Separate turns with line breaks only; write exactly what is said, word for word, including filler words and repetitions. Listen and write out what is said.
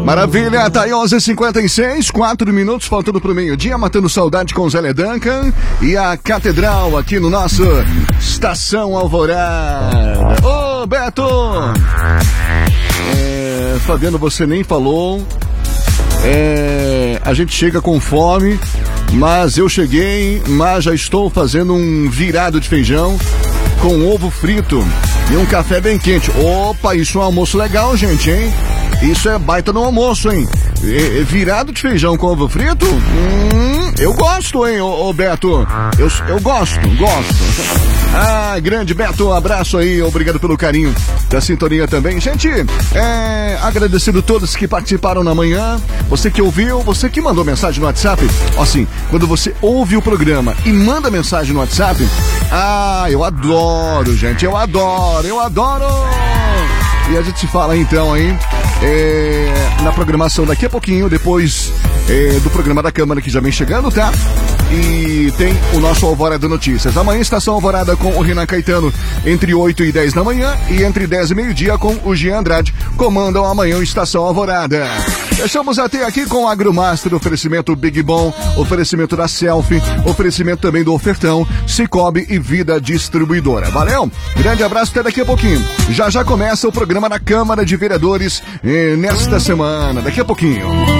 Maravilha, tá aí onze e cinquenta e seis, quatro minutos faltando pro meio-dia, matando saudade com Zélia Duncan e a Catedral aqui no nosso Estação Alvorada. Ô, Beto! É, Fabiano, você nem falou. É, a gente chega com fome, mas eu cheguei, mas já estou fazendo um virado de feijão com ovo frito e um café bem quente. Opa, isso é um almoço legal, gente, hein? Isso é baita no almoço, hein? E, virado de feijão com ovo frito? Hum, eu gosto, hein, ô, ô Beto? Eu, eu gosto, gosto. Ah, grande Beto, um abraço aí, obrigado pelo carinho da sintonia também. Gente, é, agradecendo todos que participaram na manhã, você que ouviu, você que mandou mensagem no WhatsApp. Ó, assim, quando você ouve o programa e manda mensagem no WhatsApp, ah, eu adoro, gente, eu adoro, eu adoro! E a gente se fala então aí é, na programação daqui a pouquinho, depois é, do programa da Câmara que já vem chegando, tá? E tem o nosso Alvorada Notícias. Amanhã, Estação Alvorada com o Renan Caetano entre oito e dez da manhã e entre dez e meio-dia com o Jean Andrade. Comandam amanhã o Estação Alvorada. Deixamos até aqui com o Agromaster, oferecimento Big Bom, oferecimento da Selfie, oferecimento também do Ofertão, Cicobi e Vida Distribuidora. Valeu? Grande abraço, até daqui a pouquinho. Já já começa o programa da Câmara de Vereadores eh, nesta semana, daqui a pouquinho.